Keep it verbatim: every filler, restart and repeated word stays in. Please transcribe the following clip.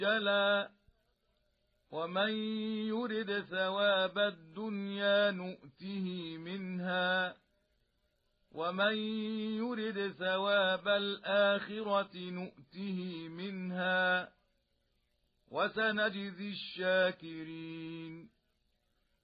مؤجلا ومن يرد ثواب الدنيا نؤته منها ومن يرد ثواب الآخرة نؤته منها وسنجزي الشاكرين